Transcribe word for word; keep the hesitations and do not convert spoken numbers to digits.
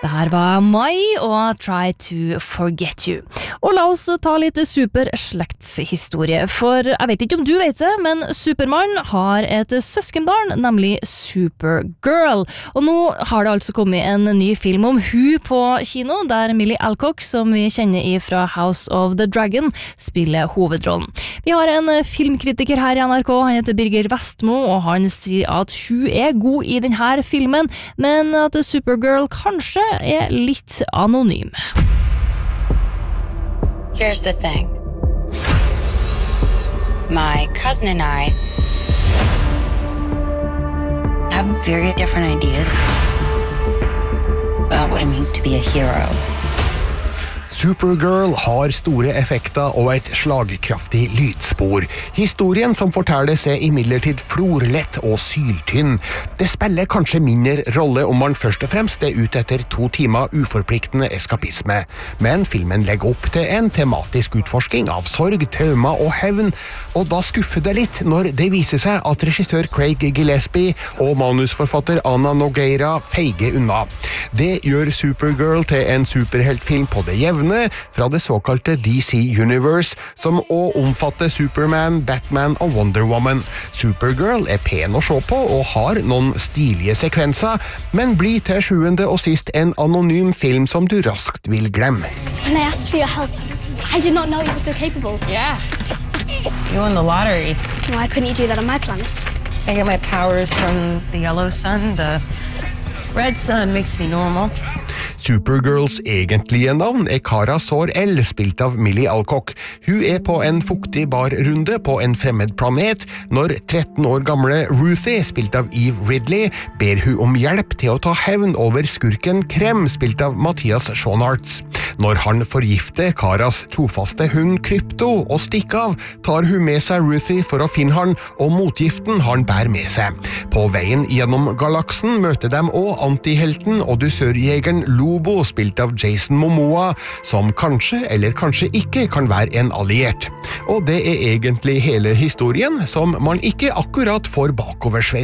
her var Mai og Try to Forget You. Og la oss ta litt superslektshistorie, for jeg vet ikke om du vet det, men Superman har et søskenbarn, nemlig Supergirl. Og nå har det altså kommet en ny film om hun på kino, der Millie Alcock, som vi kjenner fra House of the Dragon, spiller hovedrollen. Vi har en filmkritiker her i N R K, han heter Birger Vestmo, og han sier at hun er god i denne filmen, men at Supergirl kanskje er litt anonym. Here's the thing. My cousin and I have very different ideas about what it means to be a hero. Supergirl har store effekter og et slagkraftig lydspor. Historien som fortelles er imidlertid florlett og syltynn. Det spiller kanskje mindre rolle om man først og fremst er ute etter to timer uforpliktende eskapisme. Men filmen legger opp til en tematisk utforsking av sorg, traumer og hevn, og da skuffer det litt når det viser seg at regissør Craig Gillespie og manusforfatter Anna Nogueira feiger unna. Det gjør Supergirl til en superheltfilm på det jevne, fra det såkalte D C Universe, som også omfatter Superman, Batman og Wonder Woman. Supergirl er pen å se på og har noen stilige sekvenser, men blir til sjuende og sist en anonym film som du raskt vil glemme. When I asked for your help, I did not know you were so capable. Yeah. You won the lottery. Why couldn't you do that on my planet? I get my powers from the yellow sun. The red sun makes me normal. Supergirls egentlige navn er Kara Zor-El, spilt av Millie Alcock. Hun er på en fuktig barrunde på en fremmed planet, når tretten år gamle Ruthie, spilt av Eve Ridley, ber hun om hjelp til å ta hevn over skurken Krem, spilt av Mathias Schoenaerts. Når han forgifter Karas trofaste hund Krypto og stikker av, tar hun med seg Ruthie for å finne han, og motgiften han bærer med seg. På veien gjennom galaksen møter de også antihelten og dusørjegeren Lobo, spilt av Jason Momoa, som kanskje eller kanskje ikke kan være en alliert. Og det er egentlig hele historien, som man ikke akkurat får bakoversveis